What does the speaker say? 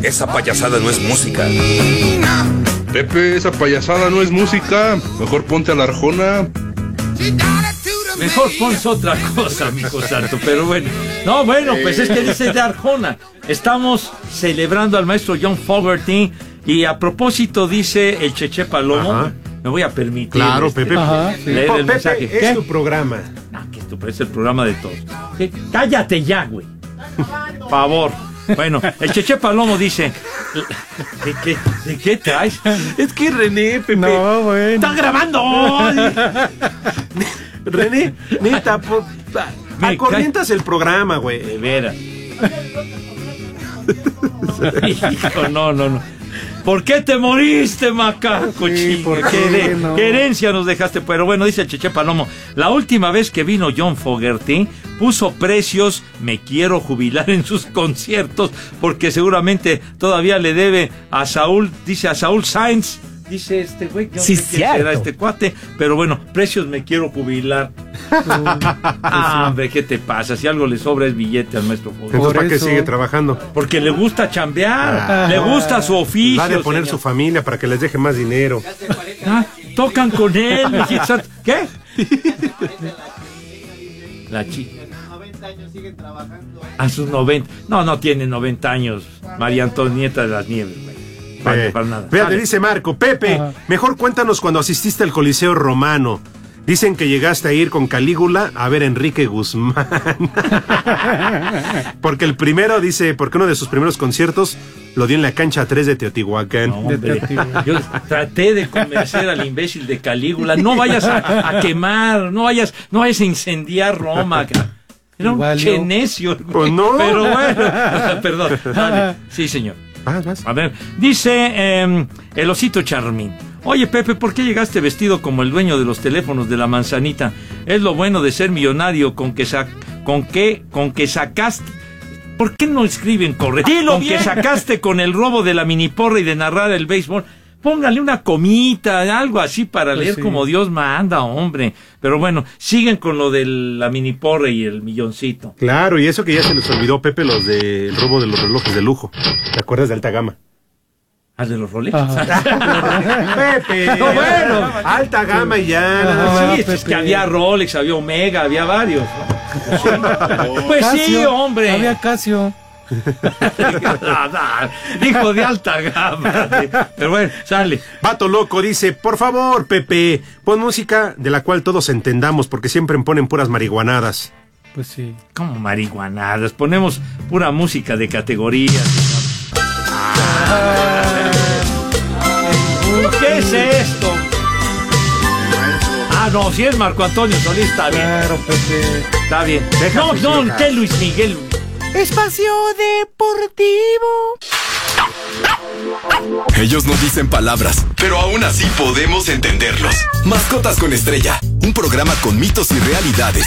esa payasada no es música. Pepe, esa payasada no es música. Mejor ponte a la Arjona. Mejor pones otra cosa, mijo santo, pero bueno. No, bueno, pues es que dice de Arjona. Estamos celebrando al maestro John Fogerty. Y a propósito, dice el Cheche Palomo. Ajá. Me voy a permitir. Claro, Pepe. Leer el Pepe, mensaje. es tu programa. No, que esto es el programa de todos. ¿Qué? Cállate ya, güey. Favor. Bueno, el Cheche Palomo dice... ¿De qué traes? Es que René, Pepe... No, bueno. ¡Está grabando! René, neta, acorrientas el programa, güey. De veras. Hijo, no. ¿Por qué te moriste, macaco? Sí, ¿por qué? No. ¿Qué herencia nos dejaste? Pero bueno, dice el Cheche Palomo, la última vez que vino John Fogerty puso precios, me quiero jubilar en sus conciertos, porque seguramente todavía le debe a Saúl, dice a Saúl Sainz, dice este güey, que sí, no sé quién será este cuate, pero bueno, precios, me quiero jubilar. Hombre, ¿qué te pasa? Si algo le sobra es billete al maestro Fogerty. Entonces, ¿para qué eso. sigue trabajando? Porque le gusta chambear, le gusta su oficio. Va de poner señor. su familia para que les deje más dinero. Tocan con él. ¿Qué? La chica. 90 años siguen trabajando. A sus 90. No tiene 90 años. María Antonieta de las Nieves, güey. Para nada. Fíjate, Dale. dice Marco, Pepe, Ajá. mejor cuéntanos cuando asististe al Coliseo Romano. Dicen que llegaste a ir con Calígula a ver a Enrique Guzmán. Porque el primero, dice, porque uno de sus primeros conciertos lo dio en la cancha 3 de Teotihuacán. No, hombre, yo traté de convencer al imbécil de Calígula. No vayas a quemar, no vayas a incendiar Roma. Era un Igual che yo. necio. Pues no. Pero bueno, perdón. Dale. Sí, señor. Vas. A ver, dice el osito Charmín. Oye, Pepe, ¿por qué llegaste vestido como el dueño de los teléfonos de la manzanita? Es lo bueno de ser millonario, con que sacaste... ¿Por qué no escriben correcto? Con que sacaste con el robo de la miniporra y de narrar el béisbol. Póngale una comita, algo así para Pues leer sí. como Dios manda, hombre. Pero bueno, siguen con lo de la miniporra y el milloncito. Claro, y eso que ya se les olvidó, Pepe, los del robo de los relojes de lujo. ¿Te acuerdas de alta gama? ¿Al de los Rolex? Pepe, No, bueno. alta gama y ya. Ajá. Sí, es que había Rolex, había Omega, había varios. Casio. Pues sí, hombre. Había Casio. Dijo de alta gama. Pero bueno, sale. Vato Loco dice, por favor, Pepe, pon música de la cual todos entendamos, porque siempre ponen puras marihuanadas. Pues sí. Como marihuanadas. Ponemos pura música de categoría. ¿Qué es esto? Ah, no, si es Marco Antonio Solís, está bien. Claro, Pepe. Está bien. Deja No, tus no, hijas. ¿qué Luis Miguel? Espacio Deportivo. Ellos no dicen palabras, pero aún así podemos entenderlos. Mascotas con Estrella, un programa con mitos y realidades